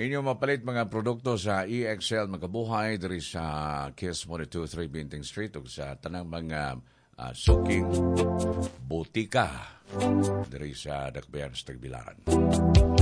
Inyo mapalit mga produkto sa EXL Magabuhay diri sa Kiss 123 Binting Street ug sa tanang mga suking butika diri sa Dakbayan sa Tagbilaran.